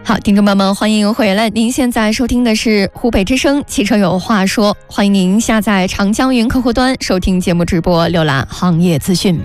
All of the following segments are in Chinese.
好，听众朋友们，欢迎回来。您现在收听的是湖北之声汽车有话说，欢迎您下载长江云客户端收听节目直播，浏览行业资讯。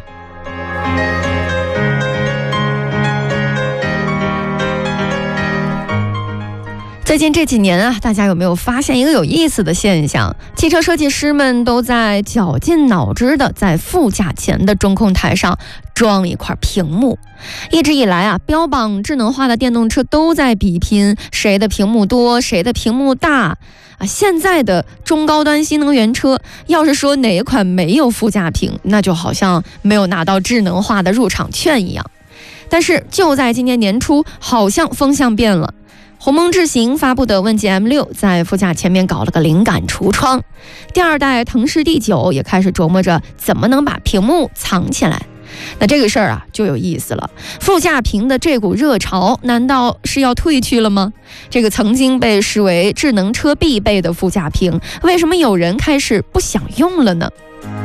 最近这几年啊，大家有没有发现一个有意思的现象？汽车设计师们都在绞尽脑汁的在副驾前的中控台上装一块屏幕。一直以来啊，标榜智能化的电动车都在比拼谁的屏幕多，谁的屏幕大啊。现在的中高端新能源车，要是说哪一款没有副驾屏，那就好像没有拿到智能化的入场券一样。但是就在今年年初，好像风向变了。鸿蒙智行发布的问界 M6 在副驾前面搞了个灵感橱窗，第二代腾势 D9 也开始琢磨着怎么能把屏幕藏起来。那这个事儿啊就有意思了，副驾屏的这股热潮难道是要退去了吗？这个曾经被视为智能车必备的副驾屏，为什么有人开始不想用了呢？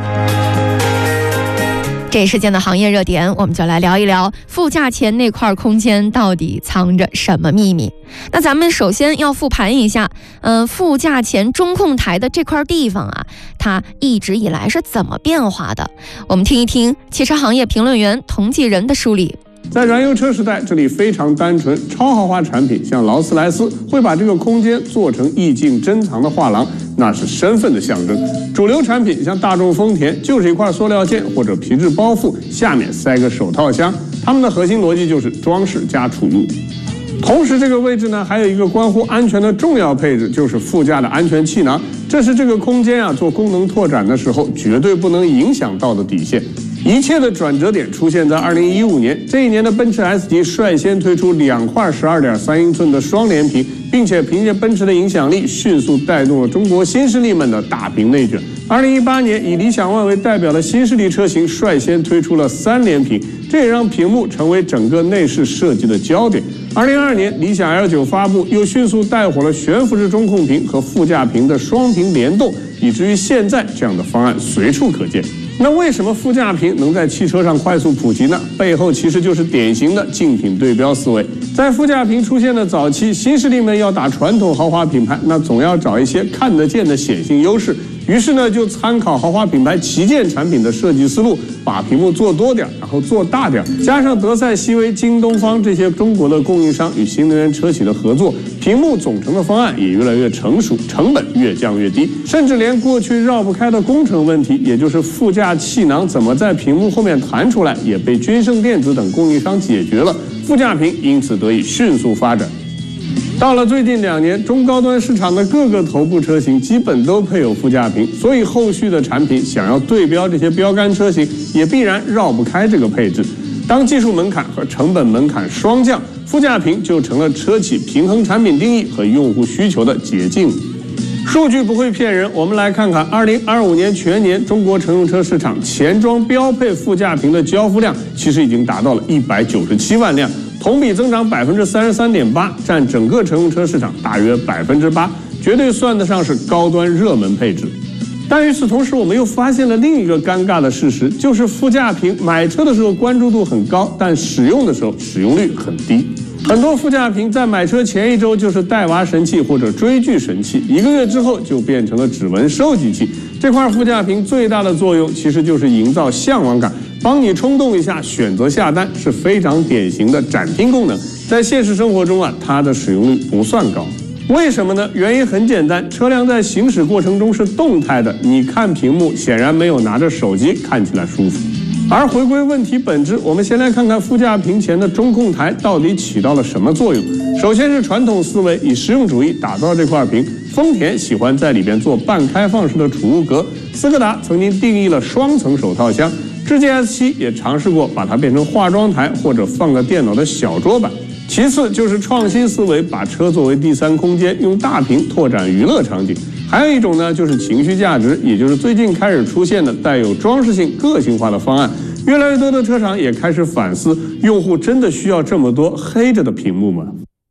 这一时间的行业热点，我们就来聊一聊副驾前那块空间到底藏着什么秘密。那咱们首先要复盘一下，副驾前中控台的这块地方啊，它一直以来是怎么变化的？我们听一听汽车行业评论员童继仁的梳理。 在燃油车时代，这里非常单纯，超豪华产品像劳斯莱斯会把这个空间做成意境珍藏的画廊，那是身份的象征。主流产品像大众丰田就是一块塑料件或者皮质包覆，下面塞个手套箱，它们的核心逻辑就是装饰加储物。同时这个位置呢，还有一个关乎安全的重要配置，就是副驾的安全气囊，这是这个空间啊做功能拓展的时候绝对不能影响到的底线。一切的转折点出现在2015年，这一年的奔驰 S 级率先推出2块12.3英寸的双联屏，并且凭借奔驰的影响力，迅速带动了中国新势力们的大屏内卷。2018年，以理想 ONE 为代表的新势力车型率先推出了3联屏，这也让屏幕成为整个内饰设计的焦点。2022年，理想 L9 发布，又迅速带火了悬浮式中控屏和副驾屏的双屏联动，以至于现在这样的方案随处可见。那为什么副驾屏能在汽车上快速普及呢？背后其实就是典型的竞品对标思维。在副驾屏出现的早期，新势力们要打传统豪华品牌，那总要找一些看得见的显性优势。于是呢，就参考豪华品牌旗舰产品的设计思路，把屏幕做多点，然后做大点，加上德赛、西威、京东方这些中国的供应商与新能源车企的合作，屏幕总成的方案也越来越成熟，成本越降越低，甚至连过去绕不开的工程问题，也就是副驾气囊怎么在屏幕后面弹出来，也被君盛电子等供应商解决了，副驾屏因此得以迅速发展。到了最近2年，中高端市场的各个头部车型基本都配有副驾屏，所以后续的产品想要对标这些标杆车型，也必然绕不开这个配置。当技术门槛和成本门槛双降，副驾屏就成了车企平衡产品定义和用户需求的捷径。数据不会骗人，我们来看看2025年全年中国乘用车市场前装标配副驾屏的交付量，其实已经达到了197万辆，同比增长33.8%，占整个乘用车市场大约8%，绝对算得上是高端热门配置。但与此同时，我们又发现了另一个尴尬的事实，就是副驾屏买车的时候关注度很高，但使用的时候使用率很低。很多副驾屏在买车前1周就是带娃神器或者追剧神器，1个月之后就变成了指纹收集器。这块副驾屏最大的作用其实就是营造向往感，帮你冲动一下选择下单，是非常典型的展厅功能。在现实生活中啊，它的使用率不算高。为什么呢？原因很简单，车辆在行驶过程中是动态的，你看屏幕显然没有拿着手机看起来舒服。而回归问题本质，我们先来看看副驾屏前的中控台到底起到了什么作用。首先是传统思维，以实用主义打造这块屏。丰田喜欢在里边做半开放式的储物格，斯柯达曾经定义了双层手套箱，智界 S7 也尝试过把它变成化妆台或者放个电脑的小桌板。其次就是创新思维，把车作为第三空间，用大屏拓展娱乐场景。还有一种呢，就是情绪价值，也就是最近开始出现的带有装饰性、个性化的方案。越来越多的车厂也开始反思，用户真的需要这么多黑着的屏幕吗？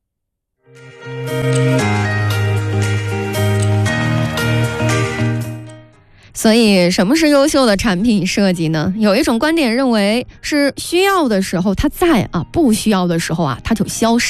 所以什么是优秀的产品设计呢？有一种观点认为是需要的时候它在啊，不需要的时候啊它就消失。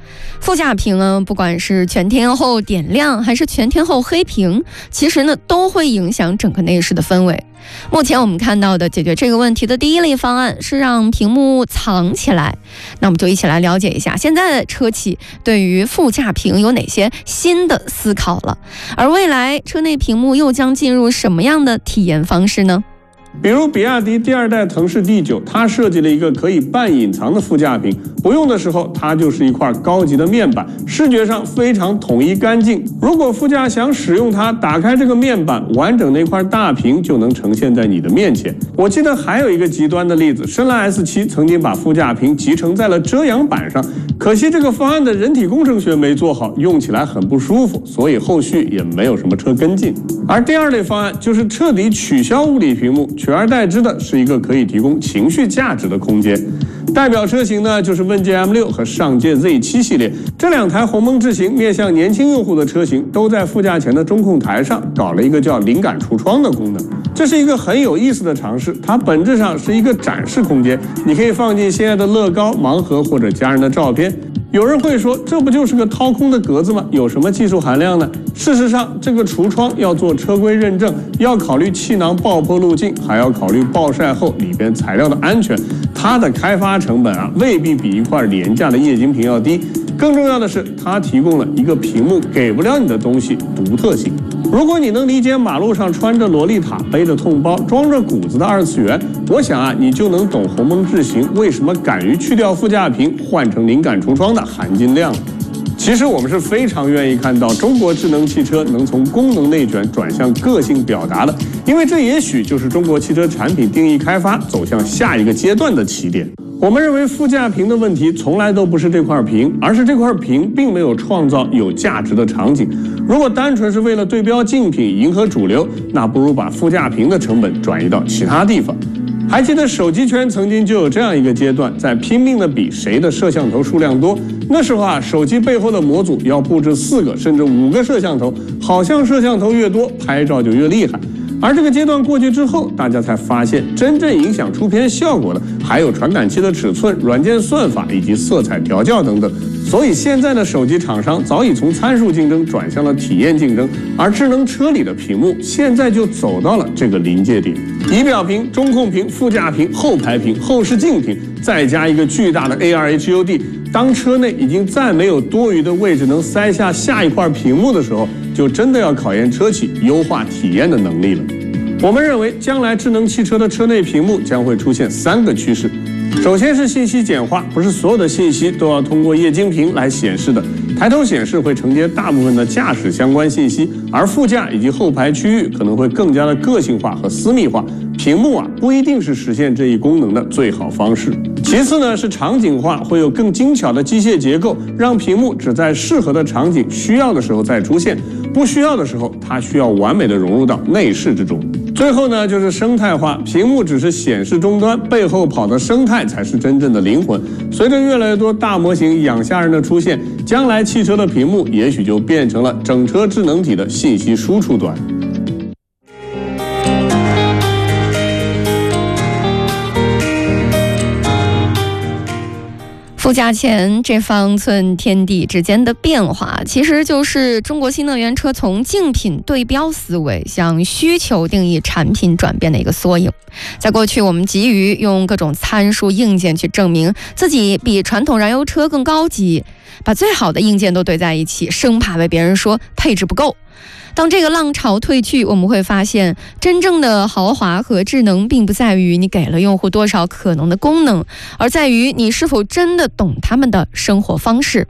副驾屏呢，不管是全天候点亮还是全天候黑屏，其实呢都会影响整个内饰的氛围。目前我们看到的解决这个问题的第一类方案是让屏幕藏起来。那我们就一起来了解一下现在的车企对于副驾屏有哪些新的思考了，而未来车内屏幕又将进入什么样的体验方式呢？ 比如比亚迪第2代腾势 D9， 它设计了一个可以半隐藏的副驾屏，不用的时候它就是一块高级的面板，视觉上非常统一干净。如果副驾想使用它，打开这个面板，完整的一块大屏就能呈现在你的面前。我记得还有一个极端的例子，深蓝 S7 曾经把副驾屏集成在了遮阳板上，可惜这个方案的人体工程学没做好，用起来很不舒服，所以后续也没有什么车跟进。而第2类方案就是彻底取消物理屏幕，取而代之的是一个可以提供情绪价值的空间。代表车型呢，就是问界 M6 和上界 Z7 系列，这2台鸿蒙智行面向年轻用户的车型，都在副驾前的中控台上搞了一个叫灵感橱窗的功能。这是一个很有意思的尝试，它本质上是一个展示空间，你可以放进心爱的乐高、盲盒或者家人的照片。有人会说，这不就是个掏空的格子吗？有什么技术含量呢？事实上，这个橱窗要做车规认证，要考虑气囊爆破路径，还要考虑暴晒后里边材料的安全。它的开发成本未必比一块廉价的液晶屏要低。更重要的是，它提供了一个屏幕给不了你的东西独特性。如果你能理解马路上穿着洛丽塔、背着痛包、装着谷子的2次元，我想你就能懂鸿蒙智行为什么敢于去掉副驾屏，换成灵感橱窗的含金量。其实我们是非常愿意看到中国智能汽车能从功能内卷转向个性表达的，因为这也许就是中国汽车产品定义开发走向下一个阶段的起点。我们认为副驾屏的问题从来都不是这块屏，而是这块屏并没有创造有价值的场景。如果单纯是为了对标竞品、迎合主流，那不如把副驾屏的成本转移到其他地方。还记得手机圈曾经就有这样一个阶段，在拼命的比谁的摄像头数量多。那时候手机背后的模组要布置4个甚至5个摄像头，好像摄像头越多，拍照就越厉害。而这个阶段过去之后，大家才发现，真正影响出片效果的还有传感器的尺寸、软件算法以及色彩调教等等。所以现在的手机厂商早已从参数竞争转向了体验竞争，而智能车里的屏幕现在就走到了这个临界点。仪表屏、中控屏、副驾屏、后排屏、后视镜屏，再加一个巨大的 AR HUD， 当车内已经再没有多余的位置能塞下下一块屏幕的时候，就真的要考验车企优化体验的能力了。我们认为，将来智能汽车的车内屏幕将会出现3个趋势。首先是信息简化，不是所有的信息都要通过液晶屏来显示的。抬头显示会承接大部分的驾驶相关信息，而副驾以及后排区域可能会更加的个性化和私密化。屏幕不一定是实现这一功能的最好方式。其次呢是场景化，会有更精巧的机械结构，让屏幕只在适合的场景需要的时候再出现，不需要的时候它需要完美的融入到内饰之中。最后呢就是生态化，屏幕只是显示终端，背后跑的生态才是真正的灵魂。随着越来越多大模型养虾人的出现，将来汽车的屏幕也许就变成了整车智能体的信息输出端。 副驾前这方寸天地之间的变化，其实就是中国新能源车从竞品对标思维向需求定义产品转变的一个缩影。在过去，我们急于用各种参数硬件去证明自己比传统燃油车更高级，把最好的硬件都堆在一起，生怕被别人说配置不够。当这个浪潮退去，我们会发现，真正的豪华和智能并不在于你给了用户多少可能的功能，而在于你是否真的懂他们的生活方式。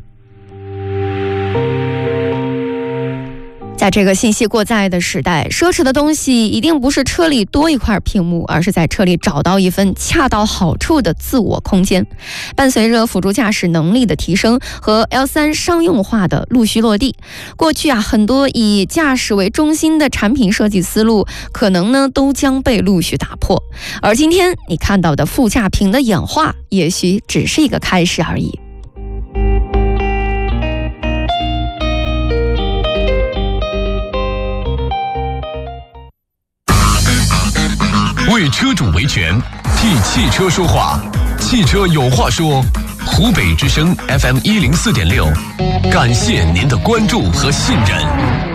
在这个信息过载的时代，奢侈的东西一定不是车里多一块屏幕，而是在车里找到一份恰到好处的自我空间。伴随着辅助驾驶能力的提升和 L3 商用化的陆续落地，过去很多以驾驶为中心的产品设计思路可能都将被陆续打破。而今天你看到的副驾屏的演化，也许只是一个开始而已。 为车主维权，替汽车说话，汽车有话说， 湖北之声 FM104.6，感谢您的关注和信任。